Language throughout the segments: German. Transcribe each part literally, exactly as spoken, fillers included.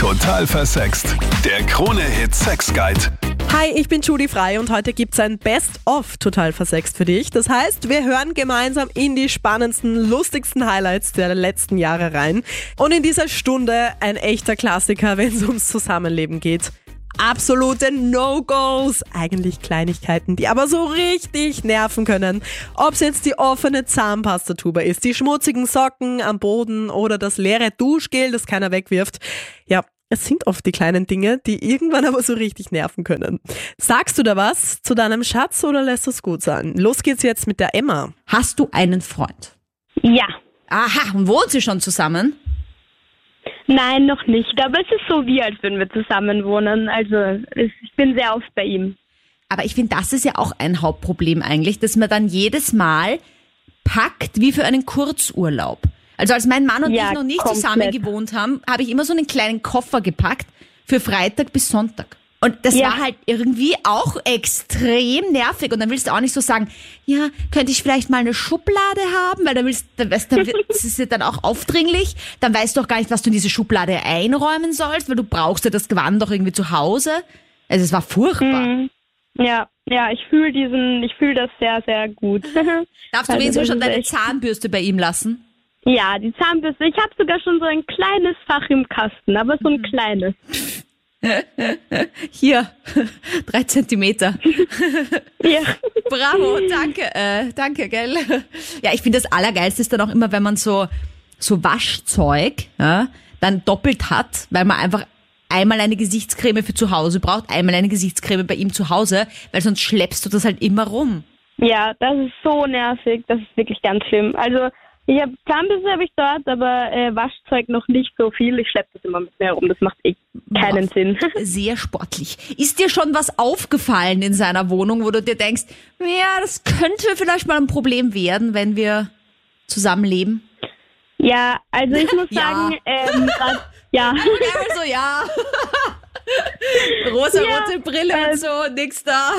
Total versext. Der Krone-Hit Sex Guide. Hi, ich bin Judy Frei und heute gibt's ein Best-of Total versext für dich. Das heißt, wir hören gemeinsam in die spannendsten, lustigsten Highlights der letzten Jahre rein. Und in dieser Stunde ein echter Klassiker, wenn es ums Zusammenleben geht. Absolute No-Gos, eigentlich Kleinigkeiten, die aber so richtig nerven können. Ob es jetzt die offene Zahnpastatube ist, die schmutzigen Socken am Boden oder das leere Duschgel, das keiner wegwirft. Ja, es sind oft die kleinen Dinge, die irgendwann aber so richtig nerven können. Sagst du da was zu deinem Schatz oder lässt es gut sein? Los geht's jetzt mit der Emma. Hast du einen Freund? Ja. Aha, und wohnt sie schon zusammen? Nein, noch nicht. Aber es ist so, wie als würden wir zusammen wohnen. Also es, ich bin sehr oft bei ihm. Aber ich finde, das ist ja auch ein Hauptproblem eigentlich, dass man dann jedes Mal packt wie für einen Kurzurlaub. Also als mein Mann und Ja, ich noch nicht komplett. zusammen gewohnt haben, habe ich immer so einen kleinen Koffer gepackt für Freitag bis Sonntag. Und das Ja. war halt irgendwie auch extrem nervig. Und dann willst du auch nicht so sagen, ja, könnte ich vielleicht mal eine Schublade haben? Weil dann willst dann, weißt, dann wird, das ist ja dann auch aufdringlich. Dann weißt du auch gar nicht, was du in diese Schublade einräumen sollst, weil du brauchst ja das Gewand doch irgendwie zu Hause. Also es war furchtbar. Mhm. Ja, ja, ich fühle diesen, ich fühle das sehr, sehr gut. Darfst du Also wenigstens das schon ist deine echt- Zahnbürste bei ihm lassen? Ja, die Zahnbürste. Ich habe sogar schon so ein kleines Fach im Kasten, aber so ein kleines. Hier, drei Zentimeter. Ja. Bravo, danke, äh, danke, gell? Ja, ich finde das Allergeilste ist dann auch immer, wenn man so, so Waschzeug, ja, dann doppelt hat, weil man einfach einmal eine Gesichtscreme für zu Hause braucht, einmal eine Gesichtscreme bei ihm zu Hause, weil sonst schleppst du das halt immer rum. Ja, das ist so nervig. Das ist wirklich ganz schlimm. Also ich habe Zahnbürste habe ich dort, aber äh, Waschzeug noch nicht so viel. Ich schleppe das immer mit mir herum. Das macht eh keinen Boah, Sinn. Sehr sportlich. Ist dir schon was aufgefallen in seiner Wohnung, wo du dir denkst, ja, das könnte vielleicht mal ein Problem werden, wenn wir zusammenleben? Ja, also ich muss Ja. sagen, ähm, grad, ja. Ja, so, ja. Rosa-rote Ja, Brille ähm, und so, nix da.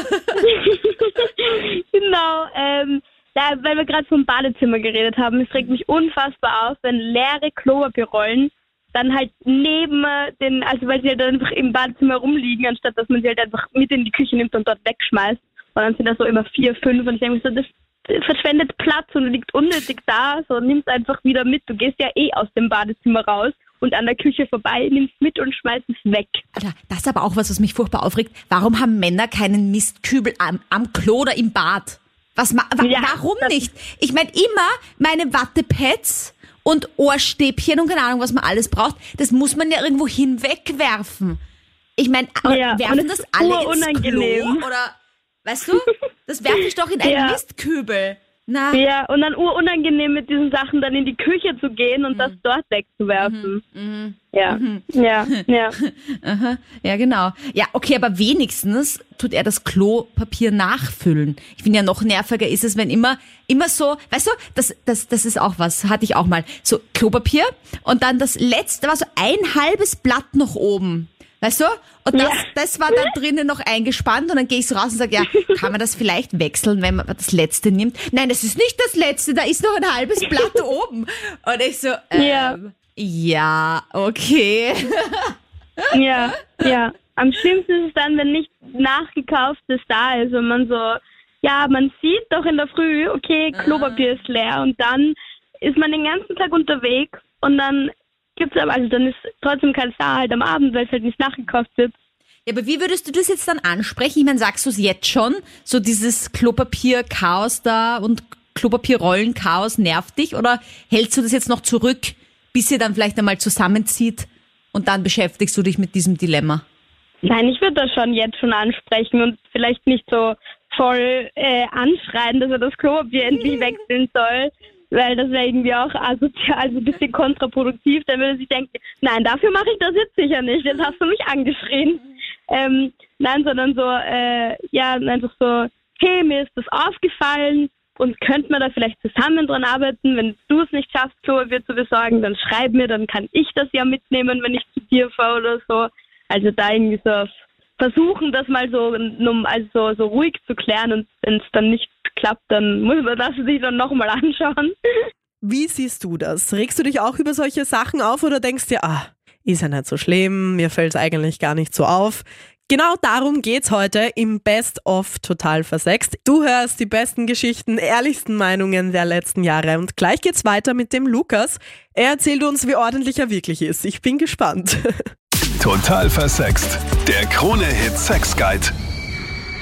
Genau, ähm, da, weil wir gerade vom Badezimmer geredet haben, es regt mich unfassbar auf, wenn leere Klopapierrollen dann halt neben den, also weil sie halt einfach im Badezimmer rumliegen, anstatt dass man sie halt einfach mit in die Küche nimmt und dort wegschmeißt. Und dann sind da so immer vier, fünf und ich denke mir so, das verschwendet Platz und liegt unnötig da, so nimm's einfach wieder mit. Du gehst ja eh aus dem Badezimmer raus und an der Küche vorbei, nimm's mit und schmeißt es weg. Alter, das ist aber auch was, was mich furchtbar aufregt. Warum haben Männer keinen Mistkübel am, am Klo oder im Bad? Was, ma- wa- Ja, warum das- nicht? Ich meine immer meine Wattepads und Ohrstäbchen und keine Ahnung, was man alles braucht, das muss man ja irgendwo hinwegwerfen. Ich meine, Ja, und werfen es das ist alle ins urunangenehm. Klo? Oder, weißt du, das werfe ich doch in einen Ja. Mistkübel. Na, Ja, und dann urunangenehm mit diesen Sachen dann in die Küche zu gehen und das dort wegzuwerfen. Ja, ja, ja. aha, ja genau. Ja, okay, aber wenigstens tut er das Klopapier nachfüllen. Ich finde ja noch nerviger ist es, wenn immer, immer so, weißt du, das, das, das ist auch was, hatte ich auch mal. So Klopapier und dann das letzte war so ein halbes Blatt noch oben. Weißt du? Und das, Ja. das war dann drinnen noch eingespannt und dann gehe ich so raus und sage, ja, kann man das vielleicht wechseln, wenn man das letzte nimmt? Nein, das ist nicht das letzte, da ist noch ein halbes Blatt oben. Und ich so, ähm, Ja. ja, okay. Ja, ja. Am schlimmsten ist es dann, wenn nicht nachgekauftes da ist und man so, ja, man sieht doch in der Früh, okay, Klopapier ist leer und dann ist man den ganzen Tag unterwegs und dann gibt's aber, also dann ist trotzdem kein da halt am Abend, weil es halt nicht nachgekauft wird. Ja, aber wie würdest du das jetzt dann ansprechen? Ich meine, sagst du es jetzt schon? So dieses Klopapier-Chaos da und Klopapierrollen-Chaos nervt dich? Oder hältst du das jetzt noch zurück, bis ihr dann vielleicht einmal zusammenzieht und dann beschäftigst du dich mit diesem Dilemma? Nein, ich würde das schon jetzt schon ansprechen und vielleicht nicht so voll äh, anschreien, dass er das Klopapier endlich wechseln soll, weil das wäre irgendwie auch asozial, also ein bisschen kontraproduktiv. Dann würde er sich denken, nein, dafür mache ich das jetzt sicher nicht, jetzt hast du mich angeschrien. Ähm, nein, sondern so, äh, ja, einfach so, hey, mir ist das aufgefallen und könnte man da vielleicht zusammen dran arbeiten, wenn du es nicht schaffst, Klopapier zu besorgen, dann schreib mir, dann kann ich das ja mitnehmen, wenn ich zu dir fahre oder so. Also da irgendwie so versuchen, das mal so, also so, so ruhig zu klären und wenn es dann nicht klappt, dann muss man das sich dann nochmal anschauen. Wie siehst du das? Regst du dich auch über solche Sachen auf oder denkst dir, ah, ist ja nicht so schlimm, mir fällt es eigentlich gar nicht so auf. Genau darum geht's heute im Best of Total Versext. Du hörst die besten Geschichten, ehrlichsten Meinungen der letzten Jahre und gleich geht's weiter mit dem Lukas. Er erzählt uns, wie ordentlich er wirklich ist. Ich bin gespannt. Total versext. Der Krone-Hit Sex Guide.